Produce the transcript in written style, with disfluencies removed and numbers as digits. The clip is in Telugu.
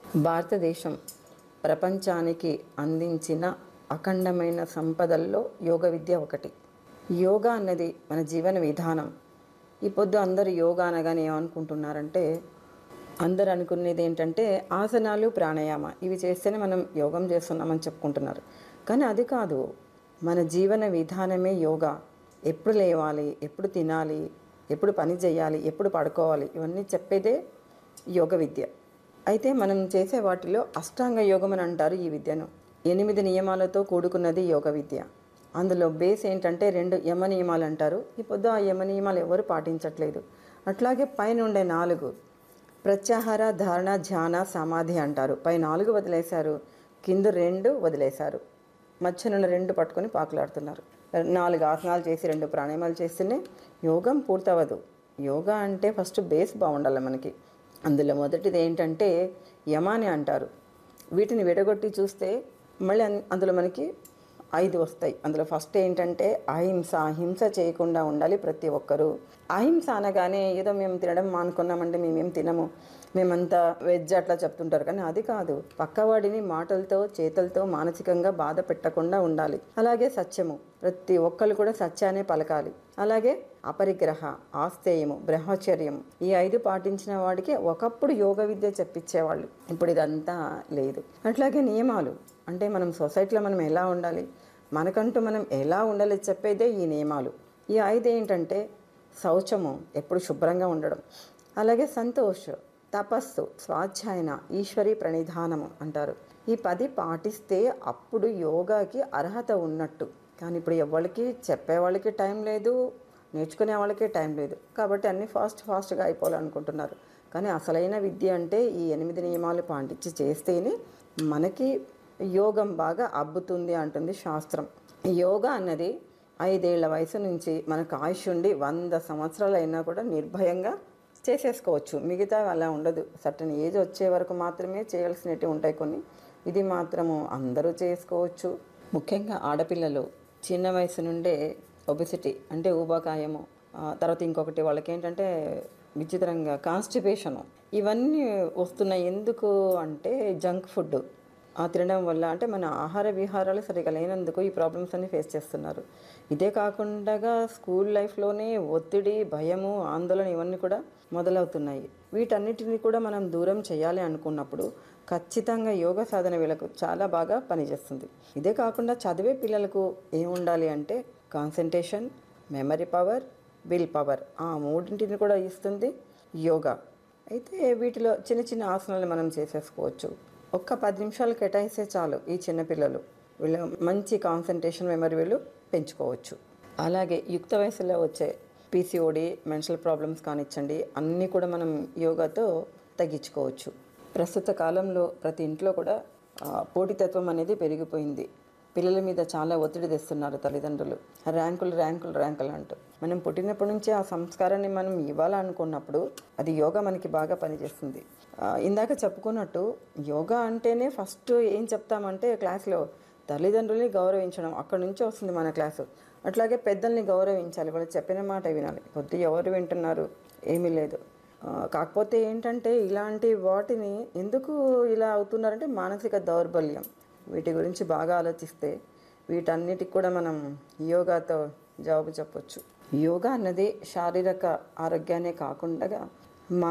భారతదేశం ప్రపంచానికి అందించిన అఖండమైన సంపదల్లో యోగ విద్య ఒకటి. యోగా అన్నది మన జీవన విధానం. ఈ పొద్దు అందరూ యోగా అనగానే ఏమనుకుంటున్నారంటే, అందరు అనుకునేది ఏంటంటే ఆసనాలు, ప్రాణాయామ ఇవి చేస్తేనే మనం యోగం చేస్తున్నామని చెప్పుకుంటున్నారు. కానీ అది కాదు, మన జీవన విధానమే యోగా. ఎప్పుడు లేవాలి, ఎప్పుడు తినాలి, ఎప్పుడు పని చేయాలి, ఎప్పుడు పడుకోవాలి, ఇవన్నీ చెప్పేదే యోగ విద్య. అయితే మనం చేసే వాటిలో అష్టాంగ యోగం అని అంటారు ఈ విద్యను. 8 నియమాలతో కూడుకున్నది యోగ విద్య. అందులో బేస్ ఏంటంటే 2 యమ నియమాలు అంటారు. ఈ పొద్దు ఆ యమ నియమాలు ఎవరు పాటించట్లేదు. అట్లాగే పైన ఉండే 4 ప్రత్యాహార, ధారణ, ధ్యాన, సమాధి అంటారు. పై 4 వదిలేశారు, కింద 2 వదిలేశారు. మధ్యనున్న 2 పట్టుకొని పాకులాడుతున్నారు. 4 ఆసనాలు చేసి 2 ప్రాణాయామాలు చేస్తేనే యోగం పూర్తవదు. యోగా అంటే ఫస్ట్ బేస్ బాగుండాలి మనకి. అందులో మొదటిది ఏంటంటే యమ అని అంటారు. వీటిని విడగొట్టి చూస్తే మళ్ళీ అందులో మనకి 5 వస్తాయి. అందులో ఫస్ట్ ఏంటంటే అహింస. హింస చేయకుండా ఉండాలి ప్రతి ఒక్కరూ. అహింస అనగానే ఏదో మేము తినడం మానుకున్నామంటే మేమేం తినము, మేమంతా వెజ్ అట్లా చెప్తుంటారు. కానీ అది కాదు. పక్కవాడిని మాటలతో, చేతులతో మానసికంగా బాధ పెట్టకుండా ఉండాలి. అలాగే సత్యము, ప్రతి ఒక్కరు కూడా సత్యాన్ని పలకాలి. అలాగే అపరిగ్రహ, ఆస్తేయము, బ్రహ్మచర్యము, ఈ 5 పాటించిన వాడికి ఒకప్పుడు యోగ విద్య చెప్పించేవాళ్ళు. ఇప్పుడు ఇదంతా లేదు. అట్లాగే నియమాలు అంటే మనం సొసైటీలో మనం ఎలా ఉండాలి, మనకంటూ మనం ఎలా ఉండాలి చెప్పేదే ఈ నియమాలు. ఈ 5 ఏంటంటే శౌచము, ఎప్పుడు శుభ్రంగా ఉండడం. అలాగే సంతోష, తపస్సు, స్వాధ్యాయన, ఈశ్వరీ ప్రణిధానము అంటారు. ఈ 10 పాటిస్తే అప్పుడు యోగాకి అర్హత ఉన్నట్టు. కానీ ఇప్పుడు ఎవరికి చెప్పేవాళ్ళకి టైం లేదు, నేర్చుకునే వాళ్ళకే టైం లేదు. కాబట్టి అన్నీ ఫాస్ట్గా అయిపోవాలనుకుంటున్నారు. కానీ అసలైన విద్య అంటే ఈ 8 నియమాలు పాటించి చేస్తేనే మనకి యోగం బాగా అబ్బుతుంది అంటుంది శాస్త్రం. యోగా అన్నది 5 ఏళ్ల వయసు నుంచి మనకు ఆయుష్ ఉండి 100 సంవత్సరాలు అయినా కూడా నిర్భయంగా చేసేసుకోవచ్చు. మిగతా అలా ఉండదు. సర్టన్ ఏజ్ వచ్చే వరకు మాత్రమే చేయాల్సినవి ఉంటాయి కొన్ని. ఇది మాత్రము అందరూ చేసుకోవచ్చు. ముఖ్యంగా ఆడపిల్లలు చిన్న వయసు నుండే ఒబెసిటీ అంటే ఊబకాయము, తర్వాత ఇంకొకటి వాళ్ళకి ఏంటంటే విచిత్రంగా కాన్స్టిపేషను, ఇవన్నీ వస్తున్నాయి. ఎందుకు అంటే జంక్ ఫుడ్ తినడం వల్ల. అంటే మన ఆహార విహారాలు సరిగా లేనందుకు ఈ ప్రాబ్లమ్స్ అన్ని ఫేస్ చేస్తున్నారు. ఇదే కాకుండా స్కూల్ లైఫ్లోనే ఒత్తిడి, భయము, ఆందోళన ఇవన్నీ కూడా మొదలవుతున్నాయి. వీటన్నిటిని కూడా మనం దూరం చేయాలి అనుకున్నప్పుడు ఖచ్చితంగా యోగ సాధన వీళ్ళకు చాలా బాగా పనిచేస్తుంది. ఇదే కాకుండా చదివే పిల్లలకు ఏముండాలి అంటే concentration, memory power, will power, ఆ 3టిని కూడా ఇస్తుంది యోగా. అయితే వీటిలో చిన్న చిన్న ఆసనాలు మనం చేసేసుకోవచ్చు. ఒక్క 10 నిమిషాలు కేటాయిస్తే చాలు. ఈ చిన్నపిల్లలు వీళ్ళు మంచి కాన్సంట్రేషన్, మెమరీ వీళ్ళు పెంచుకోవచ్చు. అలాగే యుక్త వయసులో వచ్చే పీసీఓడి, మెన్స్ట్రల్ ప్రాబ్లమ్స్ కానిచ్చండి, అన్నీ కూడా మనం యోగాతో తగ్గించుకోవచ్చు. ప్రస్తుత కాలంలో ప్రతి ఇంట్లో కూడా పోటీతత్వం అనేది పెరిగిపోయింది. పిల్లల మీద చాలా ఒత్తిడి తెస్తున్నారు తల్లిదండ్రులు. ర్యాంకులు అంటూ. మనం పుట్టినప్పటి నుంచే ఆ సంస్కారాన్ని మనం ఇవ్వాలనుకున్నప్పుడు అది యోగా మనకి బాగా పనిచేస్తుంది. ఇందాక చెప్పుకున్నట్టు యోగా అంటేనే ఫస్ట్ ఏం చెప్తామంటే క్లాస్లో తల్లిదండ్రుల్ని గౌరవించడం, అక్కడి నుంచి వస్తుంది మన క్లాసు. అట్లాగే పెద్దల్ని గౌరవించాలి, వాళ్ళు చెప్పిన మాట వినాలి. కొద్ది ఎవరు వింటున్నారు, ఏమీ లేదు. కాకపోతే ఏంటంటే ఇలాంటి వాటిని ఎందుకు ఇలా అవుతున్నారంటే మానసిక దౌర్బల్యం. వీటి గురించి బాగా ఆలోచిస్తే వీటన్నిటికి కూడా మనం యోగాతో జవాబు చెప్పొచ్చు. యోగా అన్నది శారీరక ఆరోగ్యాన్నే కాకుండా